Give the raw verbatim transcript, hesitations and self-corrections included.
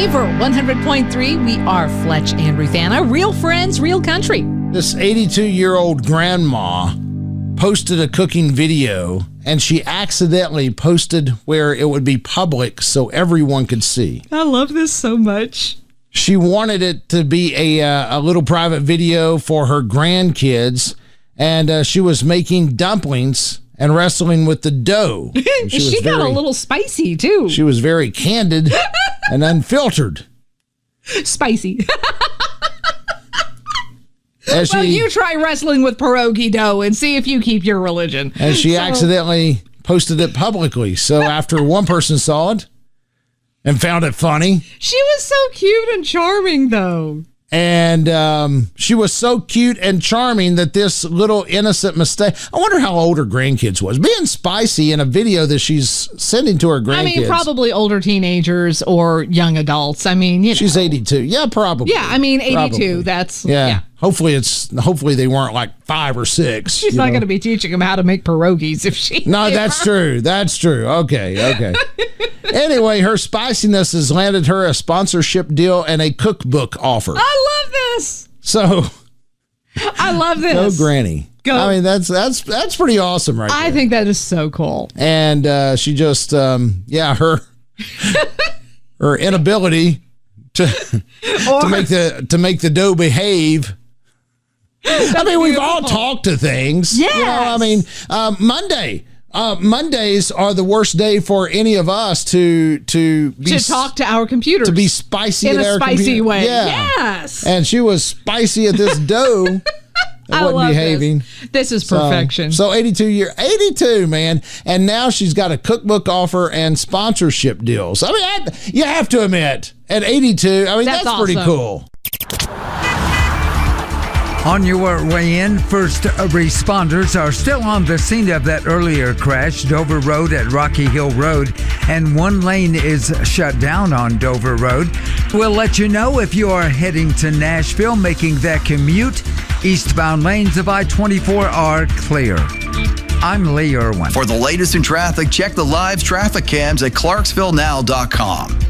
For one hundred point three, we are Fletch and Ruthanna. Real friends, real country. This eighty-two-year-old grandma posted a cooking video, and she accidentally posted where it would be public so everyone could see. I love this so much. She wanted it to be a, uh, a little private video for her grandkids, and uh, she was making dumplings and wrestling with the dough. She, she got very, a little spicy, too. She was very candid and unfiltered. Spicy. As well, she, you try wrestling with pierogi dough and see if you keep your religion. And she so. accidentally posted it publicly. So after one person saw it and found it funny. She was so cute and charming, though. And um, she was so cute and charming that this little innocent mistake. I wonder how old her grandkids was. Being spicy in a video that she's sending to her grandkids. I mean, probably older teenagers or young adults. I mean, you know. She's eighty-two. Yeah, probably. Yeah, I mean, eighty-two. Probably. That's yeah. yeah. Hopefully it's hopefully they weren't like five or six. She's not going to be teaching them how to make pierogies if she. No, that's true. That's true. Okay, okay. Anyway, her spiciness has landed her a sponsorship deal and a cookbook offer. I love this. So, I love this. Go, Granny. Go. I mean, that's that's that's pretty awesome, right? I there. think that is so cool. And uh, she just, um, yeah, her her inability to or, to make the to make the dough behave. I mean, we've all talked to things. Yes. You know, I mean, um, Monday. Uh, Mondays are the worst day for any of us to to be to talk to our computers to be spicy in at a our spicy computer. way. Yeah. Yes, and she was spicy at this dough. It I wasn't love behaving. This. This is perfection. So, so eighty-two year, eighty-two man, and now she's got a cookbook offer and sponsorship deals. I mean, I, you have to admit, at eighty-two, I mean that's, that's pretty awesome. cool. On your way in, first responders are still on the scene of that earlier crash, Dover Road at Rocky Hill Road, and one lane is shut down on Dover Road. We'll let you know if you are heading to Nashville, making that commute. Eastbound lanes of I twenty-four are clear. I'm Lee Irwin. For the latest in traffic, check the live traffic cams at clarksville now dot com.